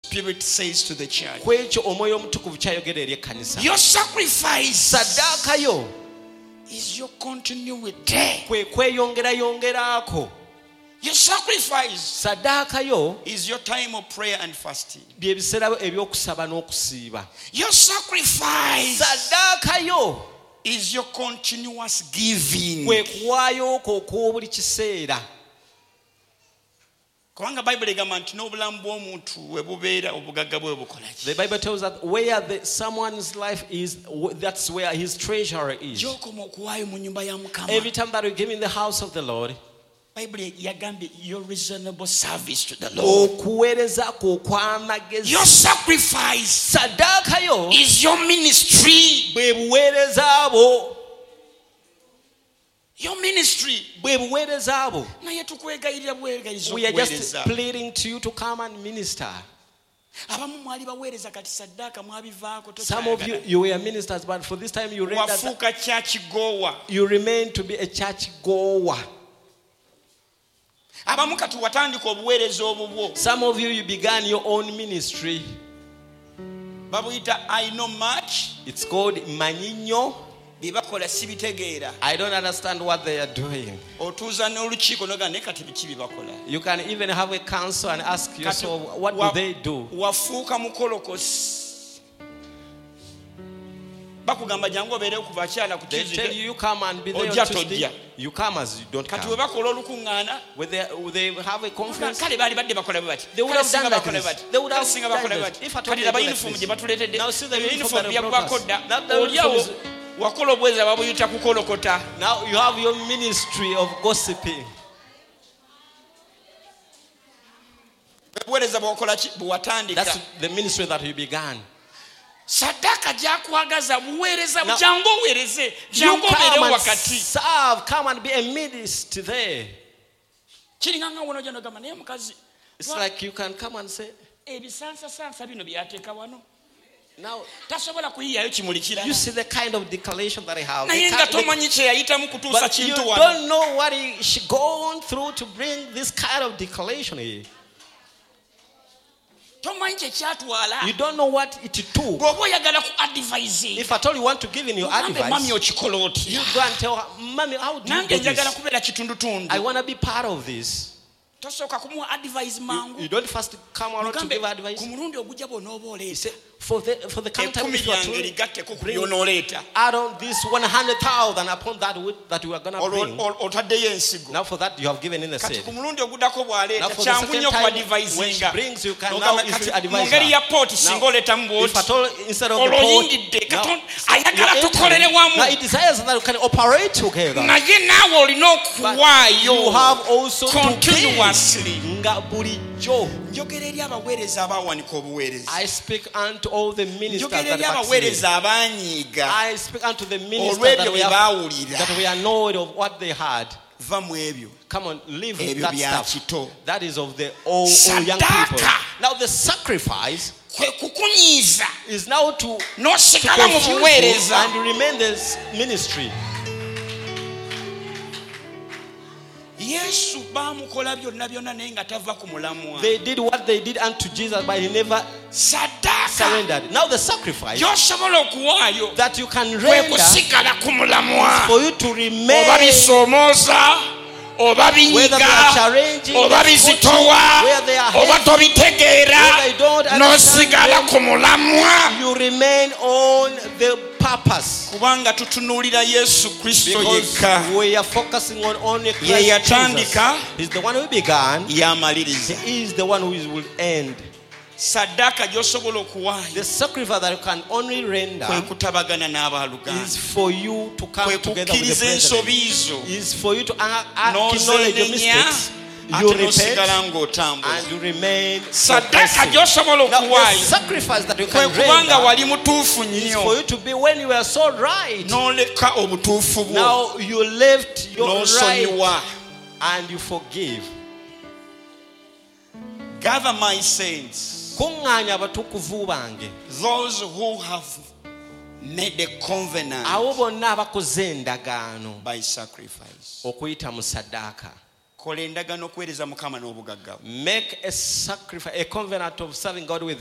Spirit says to the church. Kwekyo omwoyo omutukuvu kyayogera eri ekkanisa. Your sacrifice Saddaaka yo is your continuity. kwe kweyongerako. Your sacrifice Saddaaka yo is your time of prayer and fasting. bye biseera ebyokusaba n'okusiiba. Your sacrifice Saddaaka yo is your continuous giving. kwe kuwaayo okwo okw'obuli kiseera. Kubanga Bible egamba nti n'obulamu bw'omuntu we bubeera obugagga bwe bukola ki? The Bible tells that where someone's life is, that's where his treasure is. Gy'okoma okuwaayo mu nnyumba ya Mukama. Every time that we give in the house of the Lord, Bible yagambye your reasonable service to the Lord. okuweereza kwo okw'amagezi. Your sacrifice Saddaaka yo is your ministry. bwe buweereza bwo. Your ministry. Bwe buweereza bwo. Naye tukwegayirira bwegayiriza We are just okuweereza. pleading to you to come and minister. Abamu mwali baweereza kati saddaaka mwabivaako Some of you were ministers, but for this time you wafuuka church goer. you remain to be a church goer. Abamu kati watandika obuweereza obubwo. Some of you began your own ministry. Babuyita I know much. It's called Manyinyo. Bye bakola sibitegeera. I don't understand what they are doing. Otuuza n'olukiiko n'ogamba naye kati biki bye bakola. You can even have a council and ask yourself, what do they do? Wafuuka mukolokosi. Bakugamba jangu obeere ku bakyala ku They tell Tuesday. you come and be there on Ojja Tuesday. tojja. You come as you don't Kati we come. bakola olukuŋŋaana. When they have a conference, Kale baali badde bakola bwe bati. they would have done like Bakola this. bati. They would have Singa done bakola bwe this. bati. If at all Kati they laba do like uniform this. gye batuleetedde. Now see the uniform Uniform that bya they brought us. bwakodda. Now the Oliawo uniform wakola obweza babuyita kukolokota. Now you have your ministry of gossiping. Buweereza bw'okola ki? Bw'atandika. That's the ministry that you began. Saddaaka gyakwagaza buweereza Now, jangu oweereze. You Jangu obeerewo come and wakati. serve, come and be a minister there. Kiringa nga wono gy'onogamba naye mukazi. It's like you can come and say, Ebisansasansa bino byateeka wano. now Tasobola kuyiyayo kimuli kirala. you see the kind of declaration that I have. Naye nga tomanyi kye yayitamu kutuusa But you kintu wano. don't know what she gone through to bring this kind of declaration here. Tomanyi kye kyatwala. You don't know what it took. Bw'oba oyagala ku advising. If at all you want to give in your Mugambe mami advice, okikola otya. you go and tell her, Mommy, how do you Nange do njagala this? kubeera kitundutundu. I want to be part of this. Tosooka kumuwa advice mangu. You don't first come out to Mugambe give advice. ku mulundi ogujja bw'onooba oleese. For the count time Ekkumi if you are lyange to ligatteko ku bring by'onooleeta. add on this 100,000 upon that you are going to bring. Otaddeyo ensigo. Now for that you have given in the Kati seed. ku mulundi oguddako bw'aleeta Now for the kyangu second nnyo ku time when she advisinga. brings, you can now N'ogamba if you kati advise mu ngeri ya her. pooti singa oleetamu If at bw'oti. all instead of the Oloyingidde now, Katonda ayagala tukolere wamu. now it desires that you can operate together. Naye naawe olina But okuwaayo you have also to continuously. give. Nga bulijjo. Njogera eri abaweereza abaawanika obuweereza. I speak unto all the ministers Njogera that eri backslid. abaweereza abanyiiga I speak unto the ministers olw'ebyo that bye baawulira. that we are knowing of what they had. Va mu ebyo. Come on, live Ebyo that bya stuff. kito. That is of the all young people. Saddaaka. Now the sacrifice Kwe kukunyiiza is now to n'osigala mu confuse you buweereza. and remain this ministry. Yesu baamukola byonna byonna naye nga tava ku mulamwa. They did what they did unto Jesus, but he never Saddaaka surrendered. Now the sacrifice gy'osobola okuwaayo that you can kwe render kusigala ku mulamwa. for you to Oba remain, bisoomooza, oba whether they binyiga, are challenging, oba bizitowa, where they are oba heavy, tobitegeera, whether you don't understand n'osigala them, ku mulamwa. you remain on the purpose. Kubanga tutunuulira Yesu Kristo yekka. Because we are focusing on only Christ Ye Jesus. yatandika, He's the one who began. y'amaliriza. He is the one who will end. Saddaaka gy'osobola okuwaayo The sacrifice that you can only render kwe kutabagana n'abaluganda. is for you to come Kwe together with the kukkiriza brethren. ensobi zo. Is for you to acknowledge your N'ozeemenya, mistakes. You ate repent n'osigala ng'otambula. and you remain Saddaaka progressive. gy'osobola Now the okuwaayo sacrifice that you kwe can kubanga render wali mutuufu is nnyo for you to be when you are so right. n'oleka obutuufu bwo Now you left your n'osonyiwa. right and you forgive. Gather my saints, Kuŋŋaanya abatukuvu bange, those who have made a covenant abo bonna abakoze endagaano by sacrifice. okuyita mu saddaaka. Kola endagaano okuweereza Mukama n'obugagga bwo. Make a sacrifice, a covenant of serving God with